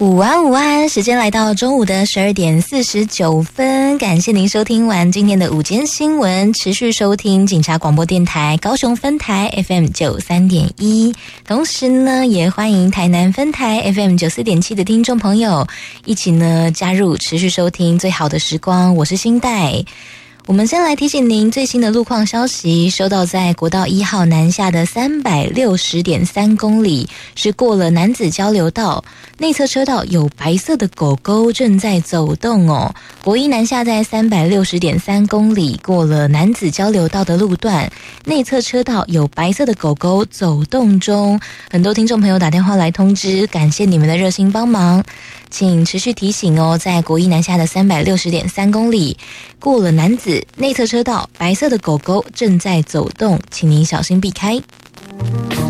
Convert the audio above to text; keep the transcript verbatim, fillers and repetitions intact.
午安午安，时间来到中午的十二点四十九分，感谢您收听完今天的午间新闻，持续收听警察广播电台高雄分台 F M 九十三点一， 同时呢也欢迎台南分台 F M 九十四点七 的听众朋友一起呢加入持续收听最好的时光，我是新代。我们先来提醒您最新的路况消息，收到在国道一号南下的 三百六十点三 公里，是过了楠梓交流道，内侧车道有白色的狗狗正在走动哦。国一南下在 三百六十点三 公里，过了楠梓交流道的路段，内侧车道有白色的狗狗走动中。很多听众朋友打电话来通知，感谢你们的热心帮忙。请持续提醒哦，在国一南下的 三百六十点三 公里，过了楠梓内侧车道，白色的狗狗正在走动，请您小心避开。